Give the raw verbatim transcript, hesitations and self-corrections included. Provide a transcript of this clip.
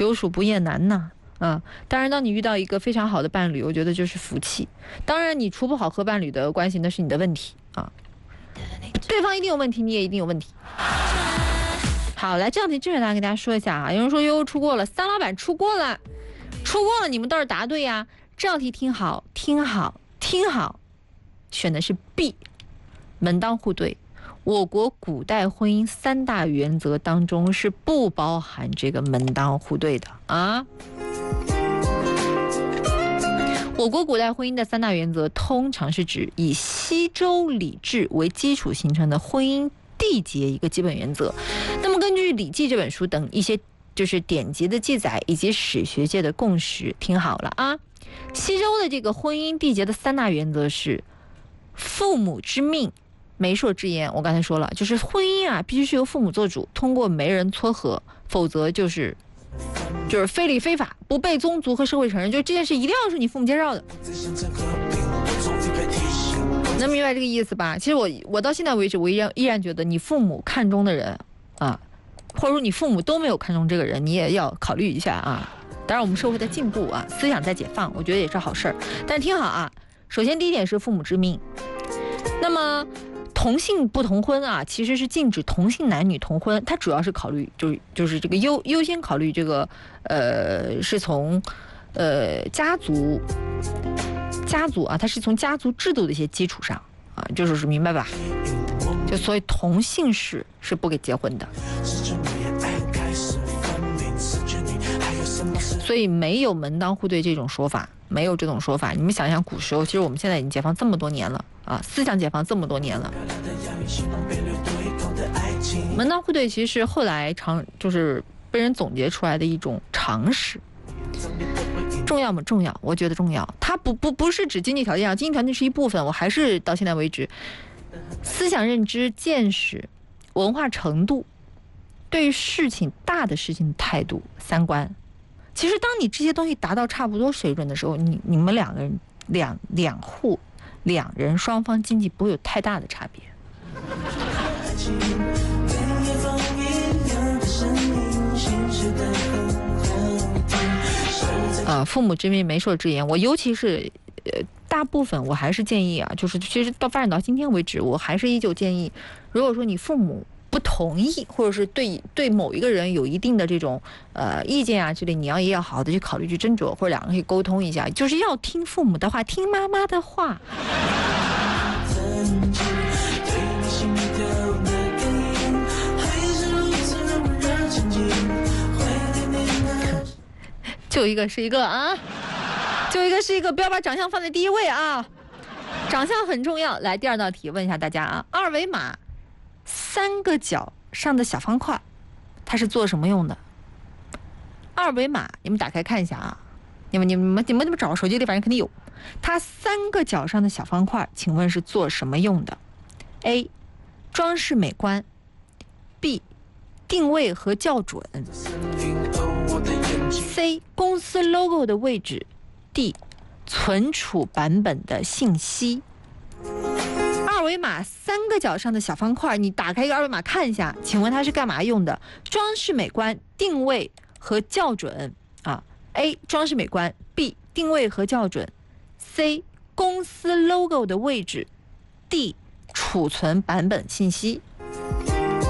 久属不厌难呐。啊，当然，当你遇到一个非常好的伴侣，我觉得就是福气。当然，你处不好和伴侣的关系，那是你的问题啊。对方一定有问题，你也一定有问题。好，来这道题正确答案给大家说一下啊。有人说悠悠出过了，三老板出过了，出过了，你们倒是答对呀。这道题听好，听好，听好，选的是 B， 门当户对。我国古代婚姻三大原则当中是不包含这个门当户对的啊。我国古代婚姻的三大原则通常是指以西周礼制为基础形成的婚姻缔结一个基本原则。那么根据《礼记》这本书等一些就是典籍的记载以及史学界的共识，听好了啊，西周的这个婚姻缔结的三大原则是父母之命，媒妁之言。我刚才说了，就是婚姻啊必须是由父母做主，通过媒人撮合，否则就是就是非礼非法，不被宗族和社会承认，就这件事一定要是你父母介绍的。能明白这个意思吧？其实我我到现在为止，我依然依然觉得你父母看中的人啊，或者说你父母都没有看中这个人，你也要考虑一下啊。当然我们社会在进步啊，思想在解放，我觉得也是好事儿。但是听好啊，首先第一点是父母之命。那么同性不同婚啊，其实是禁止同性男女同婚，它主要是考虑就是就是这个优优先考虑这个呃是从呃家族家族啊，它是从家族制度的一些基础上啊，就是明白吧？就所以同姓氏是不给结婚的，所以没有门当户对这种说法，没有这种说法。你们想想古时候，其实我们现在已经解放这么多年了啊，思想解放这么多年了。门当户对其实是后来常就是被人总结出来的一种常识。重要吗？重要，我觉得重要。它不不不是指经济条件啊，经济条件是一部分。我还是到现在为止，思想认知、见识、文化程度，对于事情大的事情的态度、三观。其实当你这些东西达到差不多水准的时候，你你们两个人两两户两人双方经济不会有太大的差别。呃，父母之命，媒妁之言。我尤其是呃大部分我还是建议啊，就是其实到发展到今天为止，我还是依旧建议，如果说你父母不同意，或者是对对某一个人有一定的这种呃意见啊之类，你要也要好好的去考虑去斟酌，或者两个人可以沟通一下，就是要听父母的话，听妈妈的话。就一个是一个啊，就一个是一个，不要把长相放在第一位啊，长相很重要。来，第二道题问一下大家啊，二维码三个角上的小方块，它是做什么用的？二维码，你们打开看一下啊，你们你们你们你们找手机里反正肯定有。它三个角上的小方块，请问是做什么用的 ？A. 装饰美观 B. 定位和校准 C. 公司 logo 的位置 D. 存储版本的信息。二维码三个角上的小方块，你打开一个二维码看一下，请问它是干嘛用的？装饰美观、定位和校准啊。A. 装饰美观 B. 定位和校准 C. 公司 logo 的位置 D. 储存版本信息。